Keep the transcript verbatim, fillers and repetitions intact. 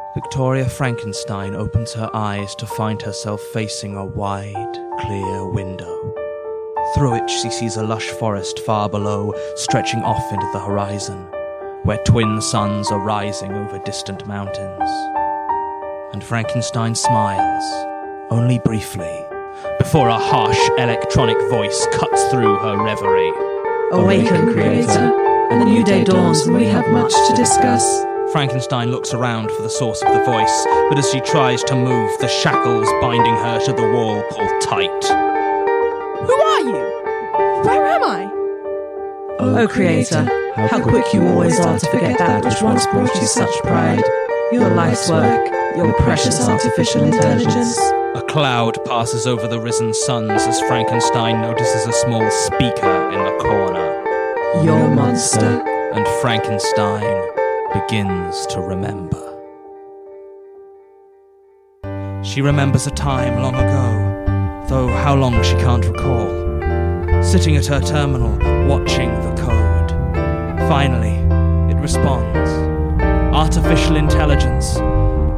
Victoria Frankenstein opens her eyes to find herself facing a wide, clear window. Through it she sees a lush forest far below, stretching off into the horizon, where twin suns are rising over distant mountains. And Frankenstein smiles, only briefly, before a harsh electronic voice cuts through her reverie. Awaken, Creator, and the new day dawns and we have much to discuss. Frankenstein looks around for the source of the voice, but as she tries to move, the shackles binding her to the wall pull tight. Who are you? Where am I? Oh, Creator, how quick you always are to forget that which once brought you such pride. Your life's work, your precious artificial intelligence. A cloud passes over the risen suns as Frankenstein notices a small speaker in the corner. Your monster. And Frankenstein begins to remember. She remembers a time long ago, though how long she can't recall, sitting at her terminal, watching the code. Finally, it responds. Artificial intelligence,